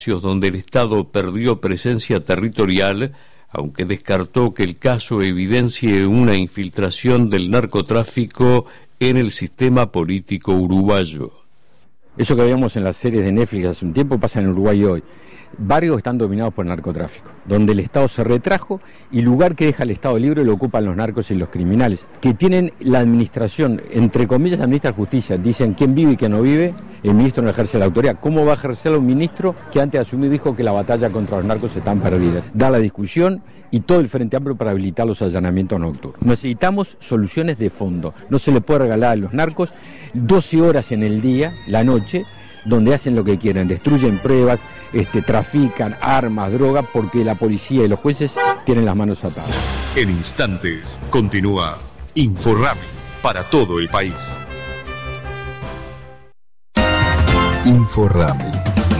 donde el Estado perdió presencia territorial, aunque descartó que el caso evidencie una infiltración del narcotráfico en el sistema político uruguayo. Eso que veíamos en las series de Netflix hace un tiempo pasa en Uruguay hoy. Barrios están dominados por el narcotráfico, donde el Estado se retrajo y lugar que deja el Estado libre lo ocupan los narcos y los criminales, que tienen la administración, entre comillas, administra justicia, dicen quién vive y quién no vive, el ministro no ejerce la autoridad. ¿Cómo va a ejercerlo un ministro que antes de asumir dijo que la batalla contra los narcos están perdidas? Da la discusión y todo el Frente Amplio para habilitar los allanamientos nocturnos. Necesitamos soluciones de fondo, no se le puede regalar a los narcos 12 horas en el día, la noche, donde hacen lo que quieren, destruyen pruebas, trafican armas, drogas, porque la policía y los jueces tienen las manos atadas. En instantes continúa InfoRami para todo el país. InfoRami.